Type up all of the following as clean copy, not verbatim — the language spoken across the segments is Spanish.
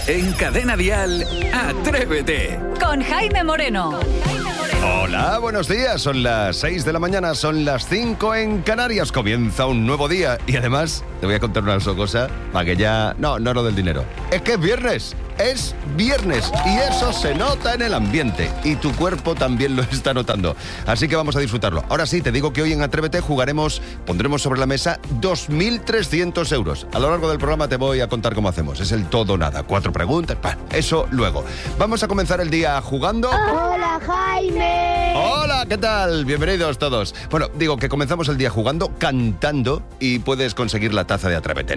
En Cadena Dial, Atrévete. Con Jaime Moreno. Hola, buenos días. Son las 6 de la mañana, son las 5 en Canarias. Comienza un nuevo día. Y además, te voy a contar una cosa para que ya... No lo del dinero. Es que es viernes. Es viernes y eso se nota en el ambiente y tu cuerpo también lo está notando. Así que vamos a disfrutarlo. Ahora sí, te digo que hoy en Atrévete pondremos sobre la mesa 2.300 euros. A lo largo del programa te voy a contar cómo hacemos. Es el todo o nada. 4 preguntas, eso luego. Vamos a comenzar el día jugando. ¡Hola, Jaime! Hola, ¿qué tal? Bienvenidos todos. Bueno, digo que comenzamos el día jugando, cantando y puedes conseguir la taza de Atrévete.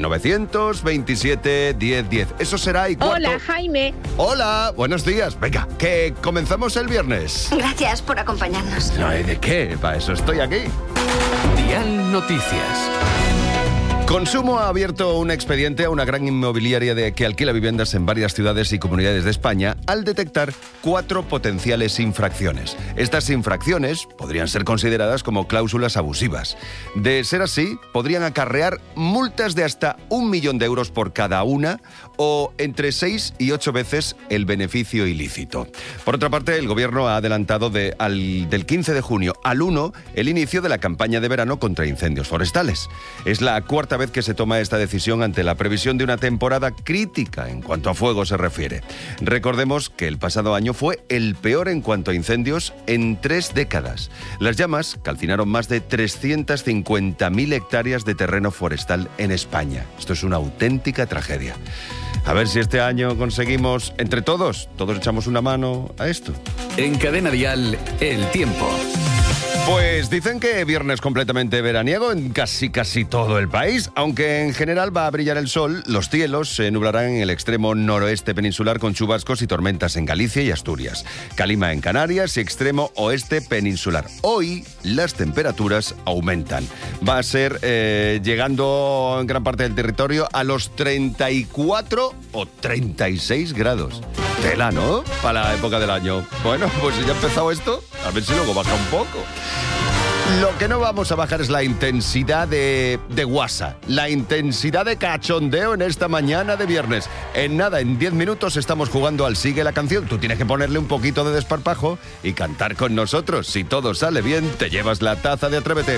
927 10 10. Eso será y cuarto. Hola, Jaime. Hola, buenos días. Venga, que comenzamos el viernes. Gracias por acompañarnos. No hay de qué, para eso estoy aquí. Dial Noticias. Consumo ha abierto un expediente a una gran inmobiliaria que alquila viviendas en varias ciudades y comunidades de España al detectar 4 potenciales infracciones. Estas infracciones podrían ser consideradas como cláusulas abusivas. De ser así, podrían acarrear multas de hasta 1 millón de euros por cada una o entre 6 y 8 veces el beneficio ilícito. Por otra parte, el Gobierno ha adelantado del 15 de junio al 1 el inicio de la campaña de verano contra incendios forestales. Es la cuarta vez que se toma esta decisión ante la previsión de una temporada crítica en cuanto a fuego se refiere. Recordemos que el pasado año fue el peor en cuanto a incendios en 3 décadas. Las llamas calcinaron más de 350.000 hectáreas de terreno forestal en España. Esto es una auténtica tragedia. A ver si este año conseguimos, entre todos echamos una mano a esto. En Cadena Dial, el tiempo. Pues dicen que viernes completamente veraniego en casi todo el país, aunque en general va a brillar el sol, los cielos se nublarán en el extremo noroeste peninsular con chubascos y tormentas en Galicia y Asturias, calima en Canarias y extremo oeste peninsular. Hoy las temperaturas aumentan. Va a ser llegando en gran parte del territorio a los 34 o 36 grados. Tela, ¿no? Para la época del año. Bueno, pues ya ha empezado esto, a ver si luego baja un poco. Lo que no vamos a bajar es la intensidad de guasa, la intensidad de cachondeo en esta mañana de viernes. En 10 minutos estamos jugando al Sigue la Canción. Tú tienes que ponerle un poquito de desparpajo y cantar con nosotros. Si todo sale bien, te llevas la taza de Atrévete.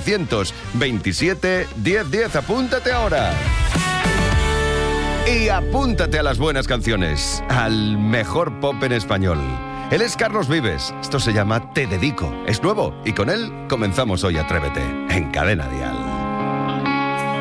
927 10 10. Apúntate ahora. Y apúntate a las buenas canciones, al mejor pop en español. Él es Carlos Vives. Esto se llama Te Dedico. Es nuevo y con él comenzamos hoy Atrévete en Cadena Dial.